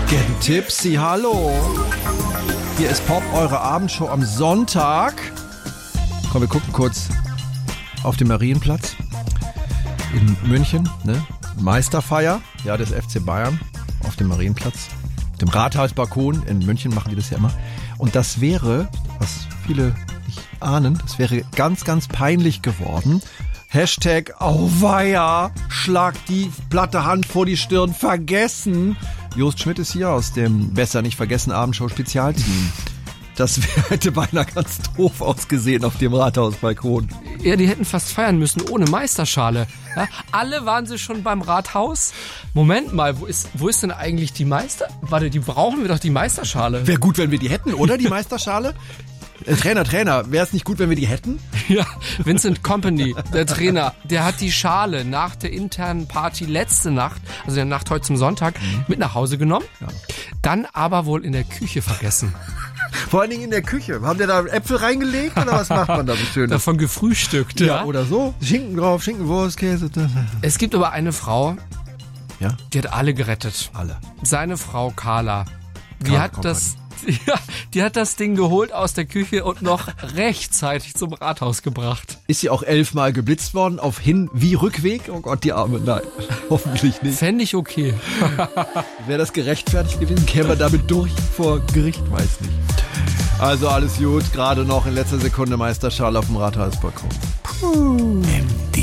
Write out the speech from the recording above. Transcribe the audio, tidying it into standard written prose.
Getting Tipsy, hallo. Hier ist Pop, eure Abendshow am Sonntag. Komm, wir gucken kurz auf den Marienplatz in München, ne? Meisterfeier, ja, des FC Bayern auf dem Marienplatz. Dem Rathausbalkon in München machen die das ja immer. Und das wäre, was viele nicht ahnen, das wäre ganz, ganz peinlich geworden. Hashtag Auweia, schlag die platte Hand vor die Stirn, vergessen. Jost Schmidt ist hier aus dem Besser nicht vergessen Abendshow-Spezialteam. Das hätte beinahe ganz doof ausgesehen auf dem Rathausbalkon. Ja, die hätten fast feiern müssen ohne Meisterschale. Ja, alle waren sie schon beim Rathaus. Moment mal, wo ist denn eigentlich die Warte, die brauchen wir doch die Meisterschale. Wäre gut, wenn wir die hätten, oder? Die Meisterschale? Trainer, wäre es nicht gut, wenn wir die hätten? Ja, Vincent Kompany, der Trainer, der hat die Schale nach der internen Party letzte Nacht, also der Nacht heute zum Sonntag, mit nach Hause genommen. Ja. Dann aber wohl in der Küche vergessen. Vor allen Dingen in der Küche. Haben der da Äpfel reingelegt oder was macht man da so schön? Davon gefrühstückt, ja. Oder so. Schinken drauf, Schinkenwurst, Käse. Es gibt aber eine Frau, ja? Die hat alle gerettet. Alle. Seine Frau Carla. Die hat das Ding geholt aus der Küche und noch rechtzeitig zum Rathaus gebracht. Ist sie auch 11 Mal geblitzt worden auf Hin- wie Rückweg? Oh Gott, die Arme, nein, hoffentlich nicht. Fände ich okay. Wäre das gerechtfertigt gewesen? Käme man damit durch vor Gericht? Weiß nicht. Also alles gut, gerade noch in letzter Sekunde Meisterschale auf dem Rathausbalkon. Puh.